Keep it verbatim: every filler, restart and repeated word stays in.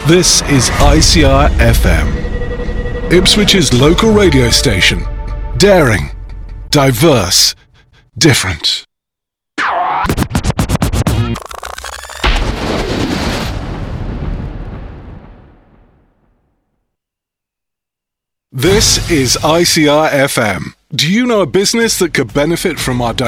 This is I C R F M, Ipswich's local radio station. Daring, diverse, different. This is I C R F M. Do you know a business that could benefit from our